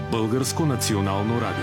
Българско национално радио.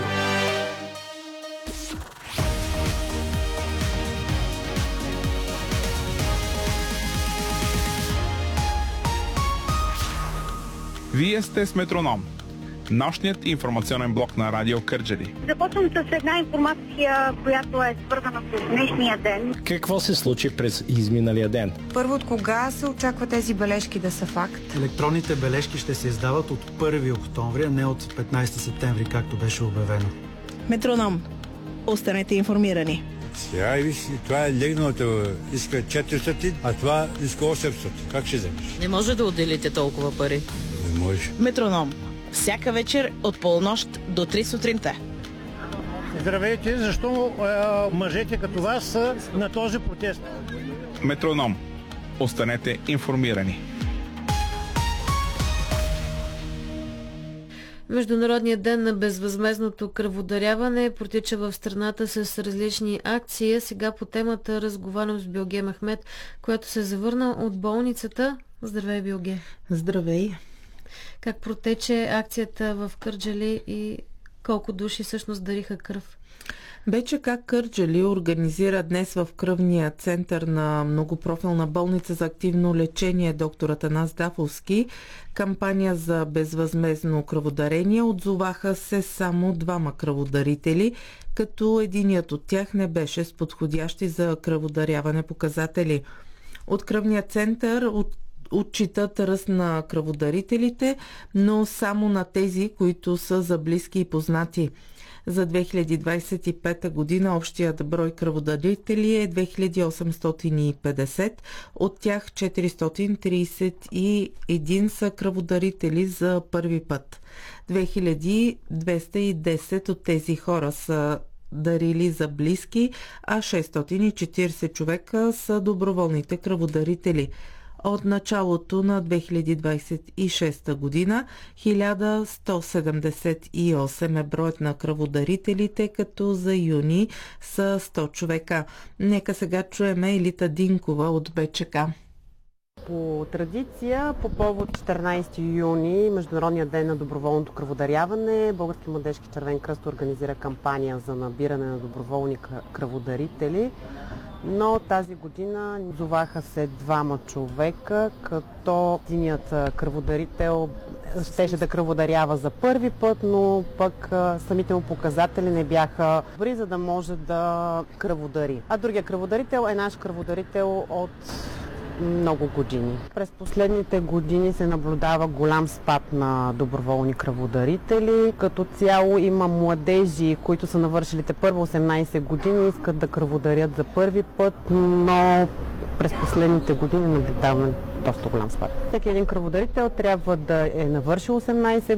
Вие сте с Метроном, нощният информационен блок на Радио Кърджали. Започвам с една информация, която е свързана с днешния ден. Какво се случи през изминалия ден? Първо, от кога се очаква тези бележки да са факт? Електронните бележки ще се издават от 1 октомври, а не от 15 септември, както беше обявено. Метроном. Останете информирани. Сега виж, това е легналото, иска 400, а това иска 800. Как ще вземеш? Не може да отделите толкова пари. Не може. Метроном. Всяка вечер от полунощ до 3 сутринта. Здравейте, защо мъжете като вас са на този протест? Метроном. Останете информирани. Международният ден на безвъзмездното кръводаряване протича в страната с различни акции. Сега по темата разговарям с Билге Мехмед, която се завърна от болницата. Здравей, Билге. Здравей. Как протече акцията в Кърджали и колко души всъщност дариха кръв? БЧК Кърджали организира днес в кръвния център на многопрофилна болница за активно лечение доктор Атанас Дафовски кампания за безвъзмездно кръводарение. Отзоваха се само 2 кръводарители, като единият от тях не беше с подходящи за кръводаряване показатели. От кръвния център отчитат ръст на кръводарителите, но само на тези, които са за близки и познати. За 2025 година общият брой кръводарители е 2850, от тях 431 са кръводарители за първи път. 2210 от тези хора са дарили за близки, а 640 човека са доброволните кръводарители. От началото на 2026 година 1178 е броят на кръводарителите, като за юни са 100 човека. Нека сега чуем Елита Динкова от БЧК. По традиция, по повод 14 юни, Международния ден на доброволното кръводаряване, Български младежки червен кръст организира кампания за набиране на доброволни кръводарители. Но тази година зоваха се 2 човека, като единият кръводарител щеше да кръводарява за първи път, но пък самите му показатели не бяха добри, за да може да кръводари. А другия кръводарител е наш кръводарител от много години. През последните години се наблюдава голям спад на доброволни кръводарители. Като цяло има младежи, които са навършили първо 18 години, искат да кръводарят за първи път, но през последните години наблюдаваме доста голям спад. Всеки един кръводарител трябва да е навършил 18